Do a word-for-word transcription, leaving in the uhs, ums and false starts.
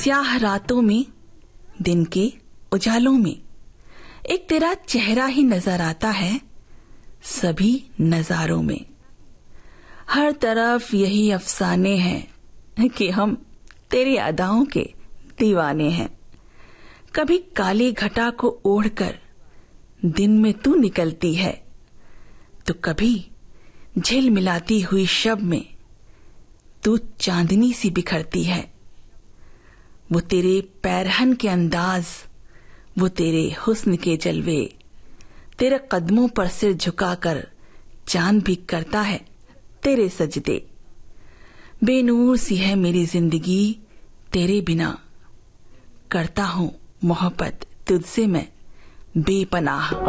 स्याह रातों में, दिन के उजालों में एक तेरा चेहरा ही नजर आता है सभी नजारों में। हर तरफ यही अफसाने हैं कि हम तेरी अदाओं के दीवाने हैं। कभी काली घटा को ओढ़कर दिन में तू निकलती है, तो कभी झिलमिलाती हुई शब में तू चांदनी सी बिखरती है। वो तेरे पैरहन के अंदाज, वो तेरे हुस्न के जलवे, तेरे कदमों पर सिर झुकाकर चांद भी करता है तेरे सजदे। बेनूर सी है मेरी जिंदगी तेरे बिना, करता हूँ मोहब्बत तुझसे मैं बेपनाह।